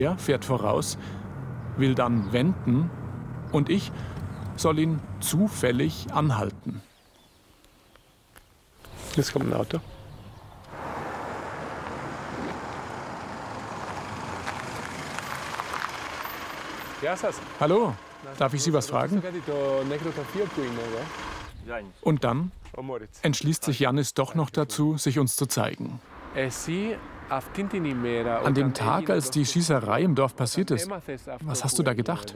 Er fährt voraus, will dann wenden und ich soll ihn zufällig anhalten. Jetzt kommt ein Auto. Hallo, darf ich Sie was fragen? Und dann entschließt sich Yannis doch noch dazu, sich uns zu zeigen. An dem Tag, als die Schießerei im Dorf passiert ist, was hast du da gedacht?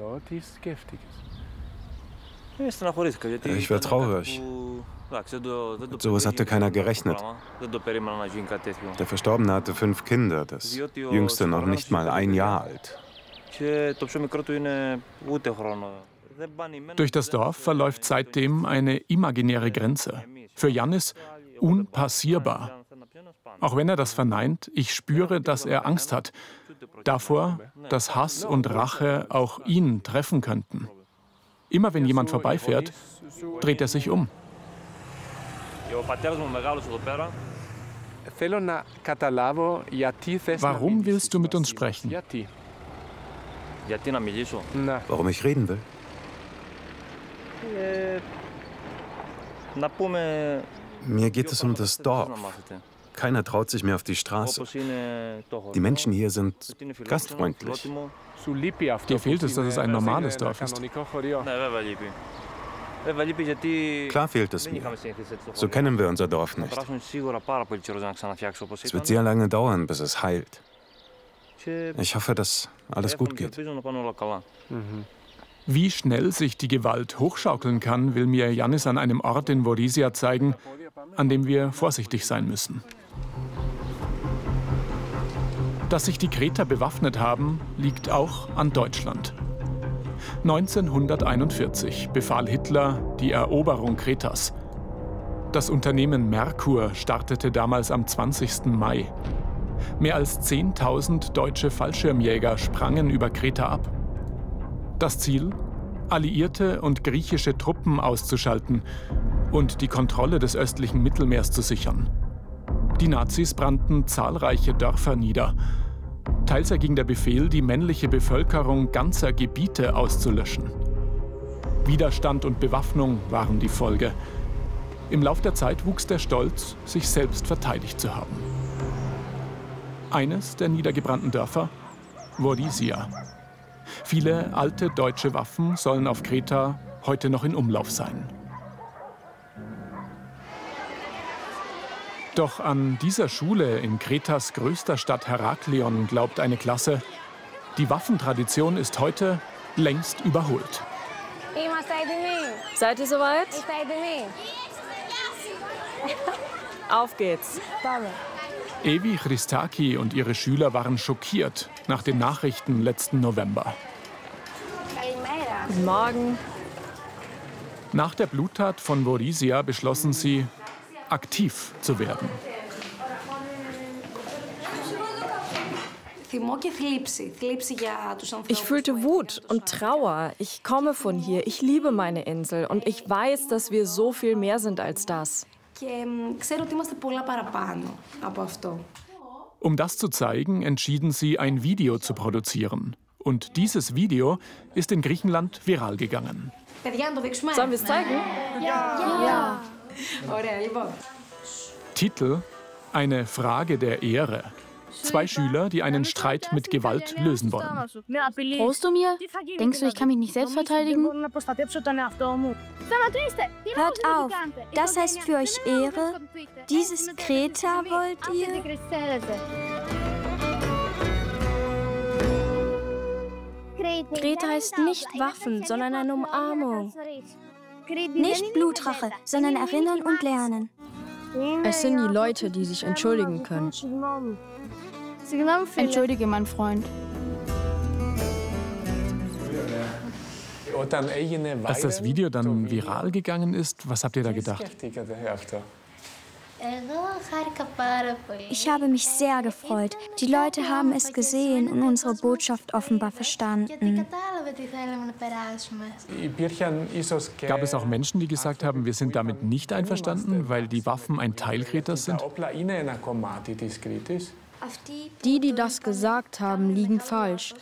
Ich war traurig. Mit sowas hatte keiner gerechnet. Der Verstorbene hatte 5 Kinder, das jüngste noch nicht mal 1 Jahr alt. Durch das Dorf verläuft seitdem eine imaginäre Grenze. Für Yannis unpassierbar. Auch wenn er das verneint, ich spüre, dass er Angst hat. Davor, dass Hass und Rache auch ihn treffen könnten. Immer wenn jemand vorbeifährt, dreht er sich um. Warum willst du mit uns sprechen? Warum ich reden will? Mir geht es um das Dorf. Keiner traut sich mehr auf die Straße. Die Menschen hier sind gastfreundlich. Dir fehlt es, dass es ein normales Dorf ist. Klar fehlt es mir. So kennen wir unser Dorf nicht. Es wird sehr lange dauern, bis es heilt. Ich hoffe, dass alles gut geht. Wie schnell sich die Gewalt hochschaukeln kann, will mir Yannis an einem Ort in Vorissia zeigen, an dem wir vorsichtig sein müssen. Dass sich die Kreter bewaffnet haben, liegt auch an Deutschland. 1941 befahl Hitler die Eroberung Kretas. Das Unternehmen Merkur startete damals am 20. Mai. Mehr als 10.000 deutsche Fallschirmjäger sprangen über Kreta ab. Das Ziel? Alliierte und griechische Truppen auszuschalten und die Kontrolle des östlichen Mittelmeers zu sichern. Die Nazis brannten zahlreiche Dörfer nieder. Teils erging der Befehl, die männliche Bevölkerung ganzer Gebiete auszulöschen. Widerstand und Bewaffnung waren die Folge. Im Lauf der Zeit wuchs der Stolz, sich selbst verteidigt zu haben. Eines der niedergebrannten Dörfer? Vorissia. Viele alte deutsche Waffen sollen auf Kreta heute noch in Umlauf sein. Doch an dieser Schule in Kretas größter Stadt Heraklion glaubt eine Klasse, die Waffentradition ist heute längst überholt. Seid ihr soweit? Auf geht's. Evi Christaki und ihre Schüler waren schockiert nach den Nachrichten letzten November. Guten Morgen. Nach der Bluttat von Vorissia beschlossen sie, aktiv zu werden. Ich fühlte Wut und Trauer. Ich komme von hier. Ich liebe meine Insel. Und ich weiß, dass wir so viel mehr sind als das. Um das zu zeigen, entschieden sie, ein Video zu produzieren. Und dieses Video ist in Griechenland viral gegangen. Sollen wir es zeigen? Ja. Titel: Eine Frage der Ehre. 2 Schüler, die einen Streit mit Gewalt lösen wollen. Drohst du mir? Denkst du, ich kann mich nicht selbst verteidigen? Hört auf. Das heißt für euch Ehre? Dieses Kreta wollt ihr? Kreta heißt nicht Waffen, sondern eine Umarmung. Nicht Blutrache, sondern erinnern und lernen. Es sind die Leute, die sich entschuldigen können. Entschuldige, mein Freund. Als das Video dann viral gegangen ist, was habt ihr da gedacht? Ich habe mich sehr gefreut. Die Leute haben es gesehen und unsere Botschaft offenbar verstanden. Gab es auch Menschen, die gesagt haben, wir sind damit nicht einverstanden, weil die Waffen ein Teil Kretas sind? Die das gesagt haben, liegen falsch.